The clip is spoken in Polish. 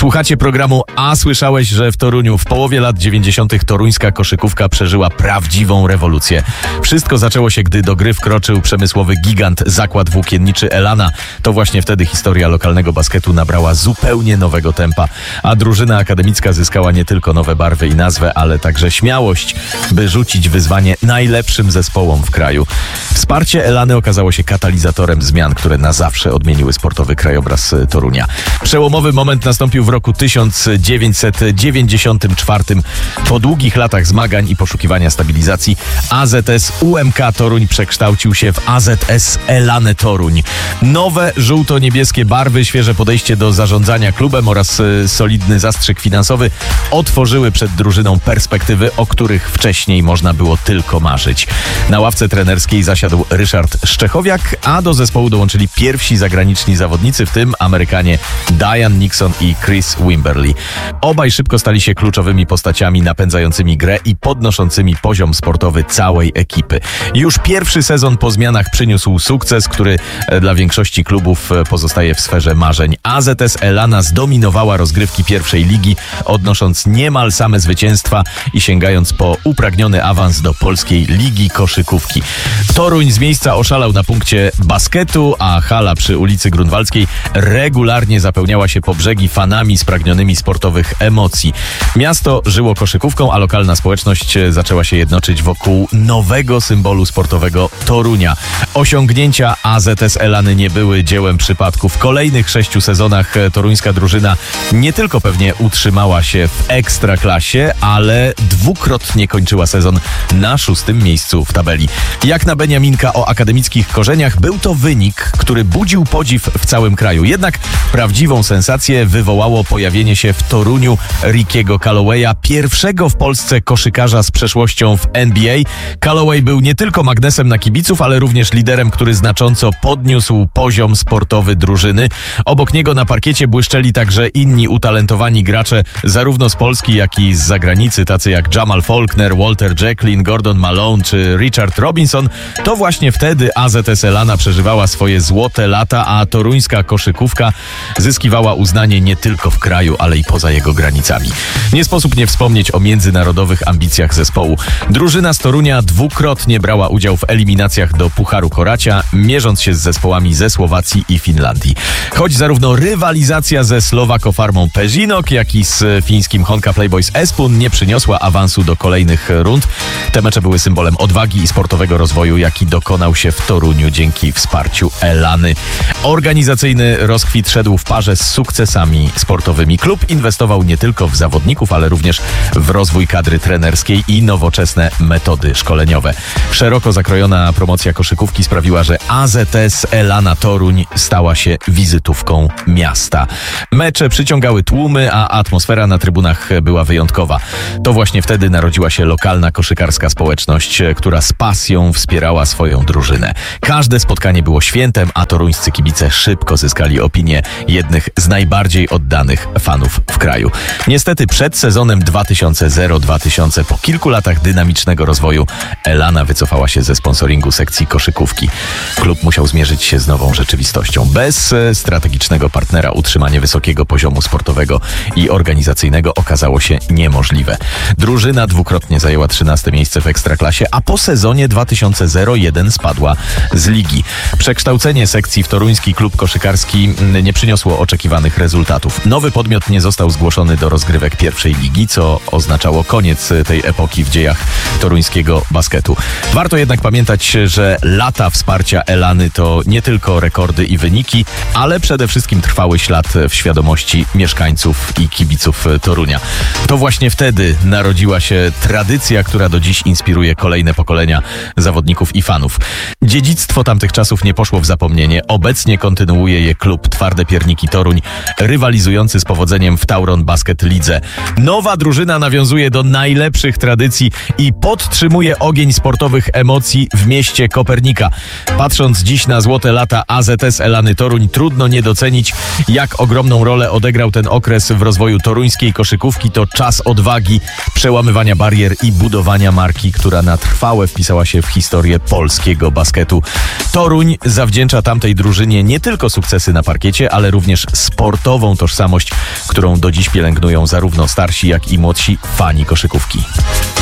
Słuchacie programu A słyszałeś, że w Toruniu w połowie lat 90. toruńska koszykówka przeżyła prawdziwą rewolucję. Wszystko zaczęło się, gdy do gry wkroczył przemysłowy gigant Zakład Włókienniczy Elana. To właśnie wtedy historia lokalnego basketu nabrała zupełnie nowego tempa, a drużyna akademicka zyskała nie tylko nowe barwy i nazwę, ale także śmiałość, by rzucić wyzwanie najlepszym zespołom w kraju. Wsparcie Elany okazało się katalizatorem zmian, które na zawsze odmieniły sportowy krajobraz Torunia. Przełomowy moment nastąpił w roku 1994. Po długich latach zmagań i poszukiwania stabilizacji AZS UMK Toruń przekształcił się w AZS Elanę Toruń. Nowe żółto-niebieskie barwy, świeże podejście do zarządzania klubem oraz solidny zastrzyk finansowy otworzyły przed drużyną perspektywy, o których wcześniej można było tylko marzyć. Na ławce trenerskiej zasiadł Ryszard Szczechowiak, a do zespołu dołączyli pierwsi zagraniczni zawodnicy, w tym Amerykanie Diane Nixon i Chris Wimberly. Obaj szybko stali się kluczowymi postaciami napędzającymi grę i podnoszącymi poziom sportowy całej ekipy. Już pierwszy sezon po zmianach przyniósł sukces, który dla większości klubów pozostaje w sferze marzeń. AZS Elana zdominowała rozgrywki pierwszej ligi, odnosząc niemal same zwycięstwa i sięgając po upragniony awans do Polskiej Ligi Koszykówki. Toruń z miejsca oszalał na punkcie basketu, a hala przy ulicy Grunwaldzkiej regularnie zapełniała się po brzegi fanami spragnionymi sportowych emocji. Miasto żyło koszykówką, a lokalna społeczność zaczęła się jednoczyć wokół nowego symbolu sportowego Torunia. Osiągnięcia AZS Elany nie były dziełem przypadku. W kolejnych 6 sezonach toruńska drużyna nie tylko pewnie utrzymała się w ekstraklasie, ale dwukrotnie kończyła sezon na 6. miejscu w tabeli. Jak na Beniaminka o akademickich korzeniach, był to wynik, który budził podziw w całym kraju. Jednak prawdziwą sensację wywołało pojawienie się w Toruniu Rickiego Callowaya, pierwszego w Polsce koszykarza z przeszłością w NBA. Calloway był nie tylko magnesem na kibiców, ale również liderem, który znacząco podniósł poziom sportowy drużyny. Obok niego na parkiecie błyszczeli także inni utalentowani gracze, zarówno z Polski, jak i z zagranicy, tacy jak Jamal Faulkner, Walter Jacklin, Gordon Malone czy Richard Robinson. To właśnie wtedy AZS Elana przeżywała swoje złote lata, a toruńska koszykówka zyskiwała uznanie nie tylko w kraju, ale i poza jego granicami. Nie sposób nie wspomnieć o międzynarodowych ambicjach zespołu. Drużyna z Torunia dwukrotnie brała udział w eliminacjach do Pucharu Koracia, mierząc się z zespołami ze Słowacji i Finlandii. Choć zarówno rywalizacja ze Slowakofarmą Pezinok, jak i z fińskim Honka Playboys Espun nie przyniosła awansu do kolejnych rund, te mecze były symbolem odwagi i sportowego rozwoju, jaki dokonał się w Toruniu dzięki wsparciu Elany. Organizacyjny rozkwit szedł w parze z sukcesami sportowymi. Klub inwestował nie tylko w zawodników, ale również w rozwój kadry trenerskiej i nowoczesne metody szkoleniowe. Szeroko zakrojona promocja koszykówki sprawiła, że AZS Elana Toruń stała się wizytówką miasta. Mecze przyciągały tłumy, a atmosfera na trybunach była wyjątkowa. To właśnie wtedy narodziła się lokalna koszykarska społeczność, która z pasją wspierała swoją drużynę. Każde spotkanie było świętem, a toruńscy kibice szybko zyskali opinię jednych z najbardziej oddanych fanów w kraju. Niestety przed sezonem 2000-2000, po kilku latach dynamicznego rozwoju, Elana wycofała się ze sponsoringu sekcji koszykówki. Klub musiał zmierzyć się z nową rzeczywistością. Bez strategicznego partnera utrzymanie wysokiego poziomu sportowego i organizacyjnego okazało się niemożliwe. Drużyna dwukrotnie zajęła 13. miejsce w Ekstraklasie, a po sezonie 2000-01 spadła z ligi. Przekształcenie sekcji w toruński klub koszykarski nie przyniosło oczekiwanych rezultatów. Nowy podmiot nie został zgłoszony do rozgrywek pierwszej ligi, co oznaczało koniec tej epoki w dziejach toruńskiego basketu. Warto jednak pamiętać, że lata wsparcia Elany to nie tylko rekordy i wyniki, ale przede wszystkim trwały ślad w świadomości mieszkańców i kibiców Torunia. To właśnie wtedy narodziła się tradycja, która do dziś inspiruje kolejne pokolenia zawodników i fanów. Dziedzictwo tamtych czasów nie poszło w zapomnienie. Obecnie kontynuuje je klub Twarde Pierniki Toruń, rywalizujący z powodzeniem w Tauron Basket Lidze. Nowa drużyna nawiązuje do najlepszych tradycji i podtrzymuje ogień sportowych emocji w mieście Kopernika. Patrząc dziś na złote lata AZS Elany Toruń, trudno nie docenić, jak ogromną rolę odegrał ten okres w rozwoju toruńskiej koszykówki. To czas odwagi, przełamywania barier i budowania marki, która na trwałe wpisała się w historię polskiego basketu. Toruń zawdzięcza tamtej drużynie nie tylko sukcesy na parkiecie, ale również też sportową tożsamość, którą do dziś pielęgnują zarówno starsi, jak i młodsi fani koszykówki.